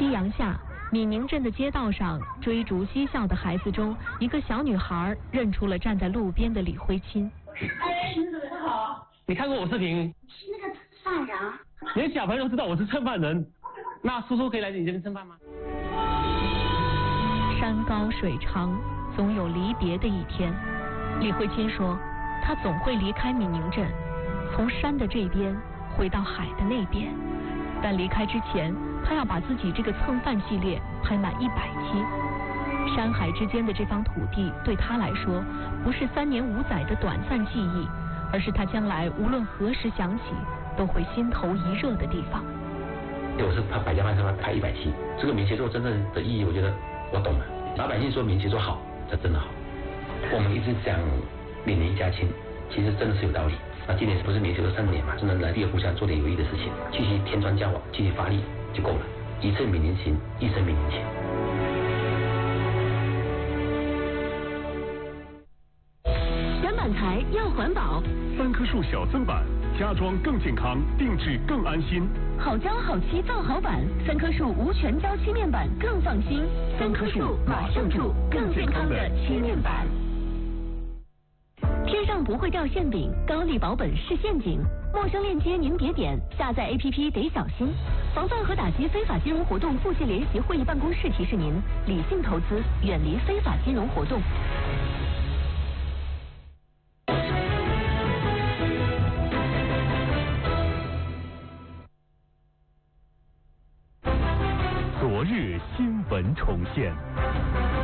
夕阳下，闽宁镇的街道上，追逐嬉笑的孩子中，一个小女孩认出了站在路边的李辉钦。 哎，你好， 你看过我视频？ 是那个犯人。 连小朋友都知道我是蹭饭人，那叔叔可以来你这边蹭饭吗？ 山高水长，总有离别的一天。李辉钦说，他总会离开闽宁镇，从山的这边回到海的那边。但离开之前，他要把自己这个蹭饭系列拍满100期。山海之间的这方土地对他来说，不是3年5载的短暂记忆，而是他将来无论何时想起都会心头一热的地方。 我是拍百家饭上拍100期，这个闽协作真正的意义，我觉得我懂了。老百姓说闽协作好，这真的好。我们一直讲闽宁一家亲，其实真的是有道理。那今年不是闽协作3年嘛，真的来第2故乡做点有益的事情，继续添砖加瓦，继续发力就够了。一寸闽宁行，一生闽宁情。 选板材要环保，3棵树小增板，家装更健康，定制更安心。好胶好漆造好板，3棵树无全胶漆面板更放心。3棵树马上住，更健康的漆面板。天上不会掉馅饼，高丽保本是陷阱。陌生链接您别点，下载 APP 得小心。防范和打击非法金融活动妇协联席会议办公室提示您：理性投资，远离非法金融活动。 昨日新闻重现。